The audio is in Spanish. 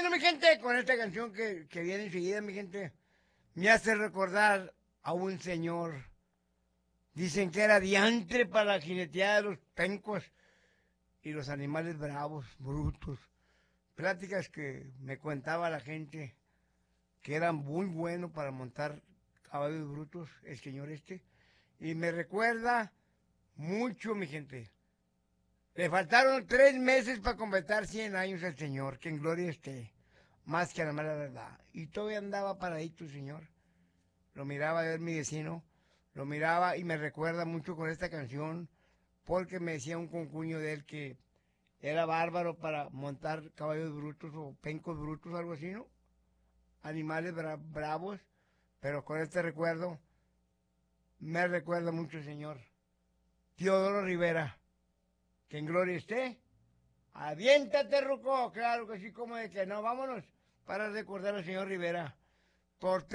bueno, mi gente, con esta canción que viene enseguida, mi gente, me hace recordar a un señor. Dicen que era diantre para la jineteada de los pencos y los animales bravos, brutos. Pláticas que me contaba la gente que era muy bueno para montar caballos brutos, el señor este. Y me recuerda mucho, mi gente. Le faltaron 3 meses para completar 100 años al señor, que en gloria esté, más que a la mala verdad. Y todavía andaba paradito el señor. Lo miraba a ver mi vecino, lo miraba y me recuerda mucho con esta canción, porque me decía un concuño de él que era bárbaro para montar caballos brutos o pencos brutos, algo así, ¿no? Animales bravos, pero con este recuerdo me recuerda mucho el señor Teodoro Rivera, que en gloria esté. Aviéntate, Ruco, claro que sí, como de que no, vámonos para recordar al señor Rivera por